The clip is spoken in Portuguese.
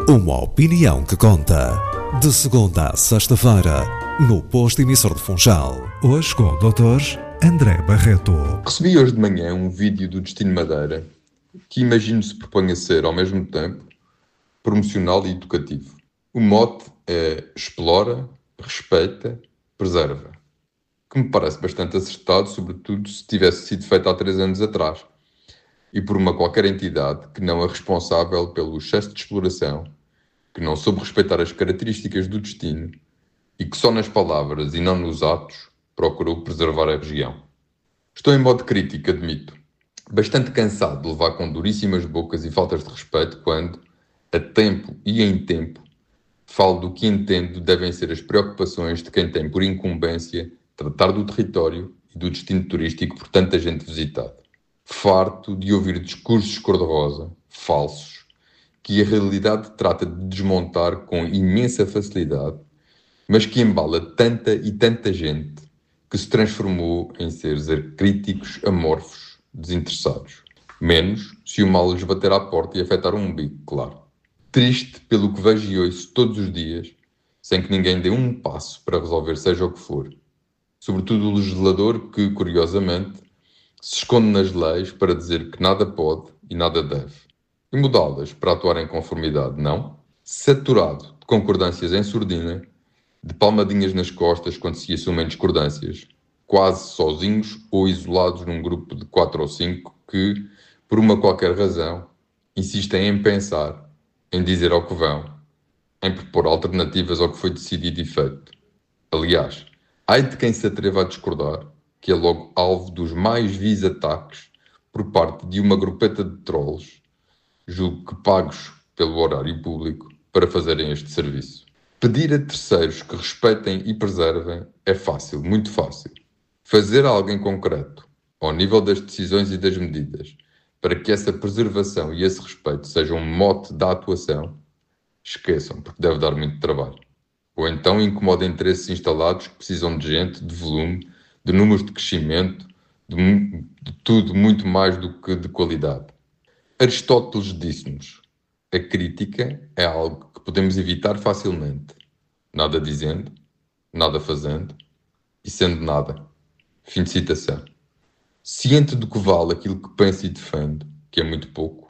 Uma opinião que conta. De segunda a sexta-feira, no posto emissor de Funchal. Hoje com o Dr. André Barreto. Recebi hoje de manhã um vídeo do Destino Madeira que imagino se propõe a ser, ao mesmo tempo, promocional e educativo. O mote é explora, respeita, preserva. Que me parece bastante acertado, sobretudo se tivesse sido feito há 3 anos atrás. E por uma qualquer entidade que não é responsável pelo excesso de exploração, que não soube respeitar as características do destino e que só nas palavras e não nos atos procurou preservar a região. Estou em modo crítico, admito. Bastante cansado de levar com duríssimas bocas e faltas de respeito quando, a tempo e em tempo, falo do que entendo devem ser as preocupações de quem tem por incumbência tratar do território e do destino turístico por tanta gente visitada. Farto de ouvir discursos cor-de-rosa, falsos, que a realidade trata de desmontar com imensa facilidade, mas que embala tanta e tanta gente que se transformou em seres acríticos, amorfos, desinteressados. Menos se o mal lhes bater à porta e afetar um umbigo, claro. Triste pelo que vejo e ouço todos os dias, sem que ninguém dê um passo para resolver seja o que for. Sobretudo o legislador que, curiosamente, se esconde nas leis para dizer que nada pode e nada deve. E mudá-las para atuar em conformidade, não? Saturado de concordâncias em surdina, de palmadinhas nas costas quando se assumem discordâncias, quase sozinhos ou isolados num grupo de 4 ou 5 que, por uma qualquer razão, insistem em pensar, em dizer ao que vão, em propor alternativas ao que foi decidido e feito. Aliás, ai de quem se atreva a discordar, que é logo alvo dos mais vis ataques por parte de uma grupeta de trolls, julgo que pagos pelo horário público, para fazerem este serviço. Pedir a terceiros que respeitem e preservem é fácil, muito fácil. Fazer a alguém concreto, ao nível das decisões e das medidas, para que essa preservação e esse respeito sejam um mote da atuação, esqueçam, porque deve dar muito trabalho. Ou então incomoda interesses instalados que precisam de gente, de volume, de números de crescimento, de tudo muito mais do que de qualidade. Aristóteles disse-nos: a crítica é algo que podemos evitar facilmente, nada dizendo, nada fazendo e sendo nada. Fim de citação. Ciente do que vale aquilo que penso e defendo, que é muito pouco,